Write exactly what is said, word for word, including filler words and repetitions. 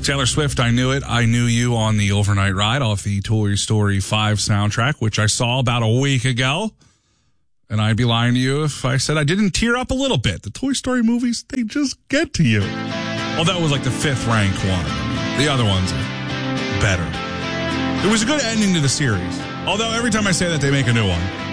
Taylor Swift, I Knew It, I Knew You on the overnight ride off the Toy Story five soundtrack, which I saw about a week ago. And I'd be lying to you if I said I didn't tear up a little bit. The Toy Story movies, they just get to you. Well, that was like the fifth ranked one. The other ones are better. It was a good ending to the series. Although every time I say that, they make a new one.